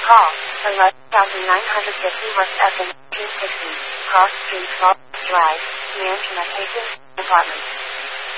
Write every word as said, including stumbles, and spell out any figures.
Call eleven thousand nine hundred fifty West Evans, two sixty, Cross Street, Fall Drive, Mansion at Apartments.